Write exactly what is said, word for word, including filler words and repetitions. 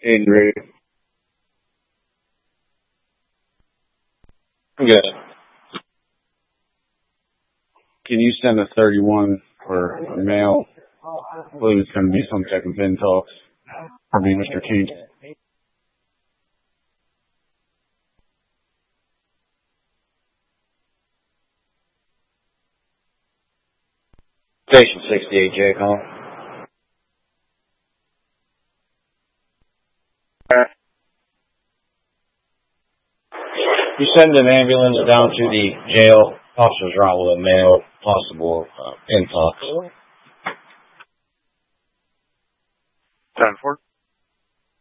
In route. Good. Can you send a thirty-one for a mail? I believe it's going to be some type of in talks. For me, Mister King. Station sixty-eight, J call. You send an ambulance down to the jail. Officers are out with a male, possible uh, in talks. ten four.